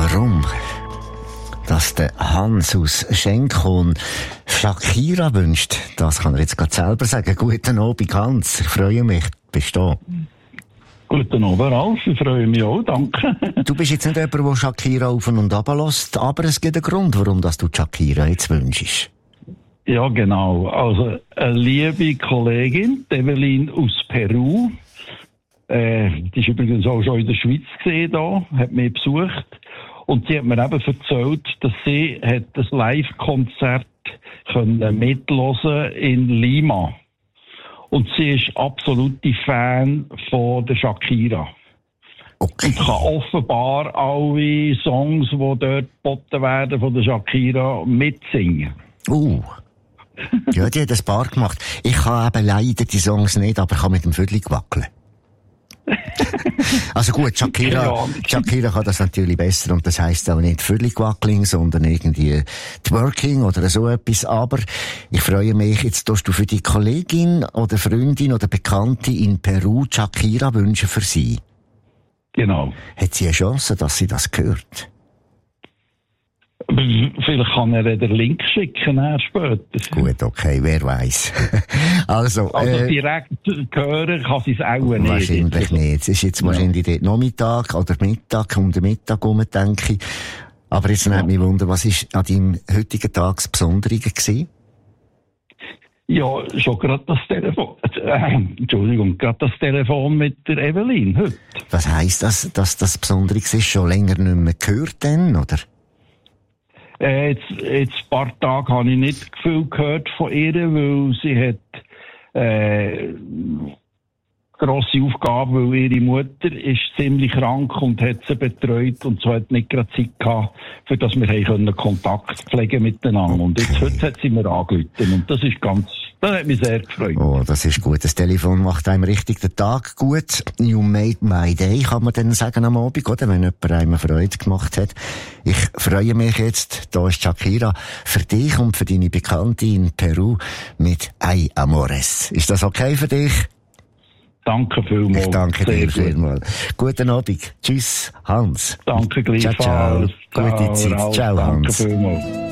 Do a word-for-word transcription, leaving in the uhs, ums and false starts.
warum? Dass der Hans aus Schenkon Shakira wünscht, das kann er jetzt gerade selber sagen. Guten Abend, Hans. Ich freue mich, bist du da? Guten Abend, Ralf. Ich freue mich auch, danke. Du bist jetzt nicht jemand, der Shakira auf und ab lässt, aber es gibt einen Grund, warum das du Shakira jetzt wünschst. Ja, genau. Also, eine liebe Kollegin, Evelyn aus Peru, äh, die ist übrigens auch schon in der Schweiz gesehen, da, hat mich besucht. Und sie hat mir eben erzählt, dass sie hat ein Live-Konzert können mithören in Lima. Und sie ist absolute Fan von der Shakira. Okay. Und kann offenbar alle Songs, die dort geboten werden von der Shakira, mitsingen. Uh. Ja, die hat ein paar gemacht. Ich kann eben leider die Songs nicht, aber ich kann mit dem Vödel wackeln. Also gut, Shakira, Shakira kann das natürlich besser und das heisst auch nicht Vödel-Wackling, sondern irgendwie Twerking oder so etwas. Aber ich freue mich, jetzt tust du für die Kollegin oder Freundin oder Bekannte in Peru Shakira wünschen für sie. Genau. Hat sie eine Chance, dass sie das hört? Vielleicht kann er den Link schicken, er später. Gut, okay, wer weiß. also, also äh, direkt hören kann sie es auch nicht. Wahrscheinlich nicht. Es ist jetzt ja. wahrscheinlich dort Nachmittag oder Mittag, um den Mittag herum, denke ich. Aber jetzt ja. nimmt mich Wunder, was war an deinem heutigen Tag das Besondere gewesen? Ja, schon gerade das Telefon, äh, Entschuldigung, gerade das Telefon mit der Evelyn heute. Was heisst das, dass das Besondere ist? Schon länger nicht mehr gehört denn, oder? Äh, jetzt, jetzt ein paar Tage habe ich nicht viel gehört von ihr, weil sie hat äh, grosse Aufgabe, weil ihre Mutter ist ziemlich krank und hat sie betreut und so hat nicht gerade Zeit gehabt, für dass wir können Kontakt pflegen miteinander. Und jetzt heute hat sie mir angerufen und das ist ganz, das hat mich sehr gefreut. Oh, das ist gut. Das Telefon macht einem richtig den Tag gut. You made my day, kann man dann sagen am Abend, oder? Wenn jemand einem Freude gemacht hat. Ich freue mich jetzt, da ist Shakira, für dich und für deine Bekannte in Peru mit Ay Amores. Ist das okay für dich? Danke vielmals. Ich danke sehr dir vielmals. Guten Abend. Tschüss, Hans. Danke gleichfalls. Ciao, ciao. Gute Zeit. Ciao, ciao, Hans. Danke vielmals.